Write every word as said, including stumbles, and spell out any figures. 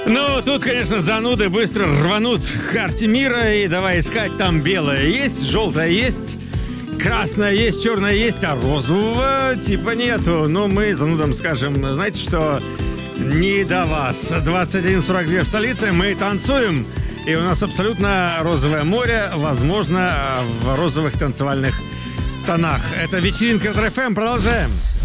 Ну, тут, конечно, зануды быстро рванут к карте мира и давай искать. Там белое есть, желтое есть, красное есть, черное есть, а розового типа нету. Но мы занудам скажем, знаете что, не до вас. двадцать один сорок два в столице, мы танцуем. И у нас абсолютно розовое море, возможно, в розовых танцевальных тонах. Это вечеринка эр эф эм, продолжаем.